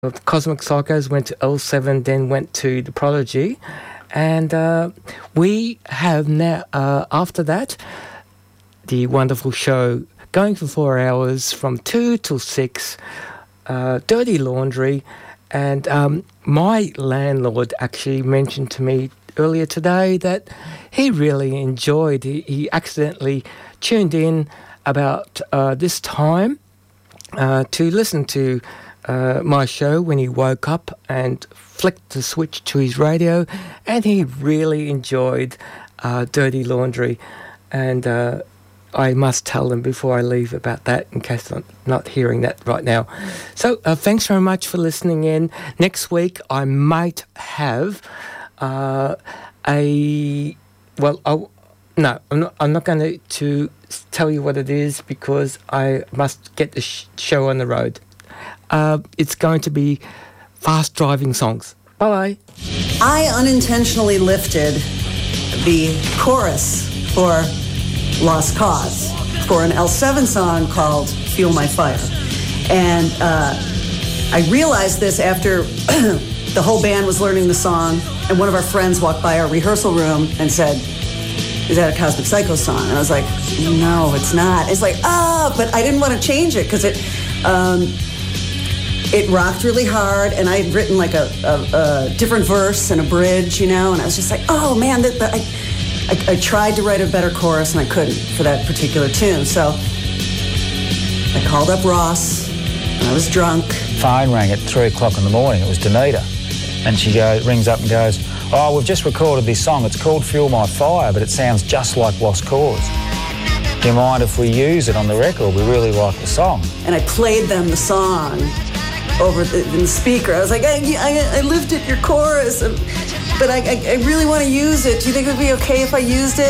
Cosmic Psychos went to L7, then went to The Prodigy. And we have now, after that, the wonderful show going for 4 hours from 2 till 6, Dirty Laundry. And my landlord actually mentioned to me earlier today that he really enjoyed, he accidentally tuned in about this time to listen to my show when he woke up and flicked the switch to his radio, and he really enjoyed Dirty Laundry. And I must tell him before I leave about that in case I'm not hearing that right now. So thanks very much for listening in. Next week I might have no, I'm not going to tell you what it is because I must get the show on the road. It's going to be fast driving songs. Bye-bye. I unintentionally lifted the chorus for Lost Cause for an L7 song called Fuel My Fire. And I realized this after the whole band was learning the song, and one of our friends walked by our rehearsal room and said, "Is that a Cosmic Psycho song?" And I was like, "No, it's not." It's like, but I didn't want to change it because it rocked really hard, and I had written like a different verse and a bridge, and I was just like, oh man, I tried to write a better chorus and I couldn't for that particular tune. So I called up Ross, and I was drunk. Phone rang at 3 o'clock in the morning. It was Danita, and she rings up and goes, "Oh, we've just recorded this song. It's called Fuel My Fire, but it sounds just like Lost Cause. Do you mind if we use it on the record? We really like the song." And I played them the song over in the speaker. I was like, I lifted your chorus, but I really want to use it. Do you think it would be okay if I used it?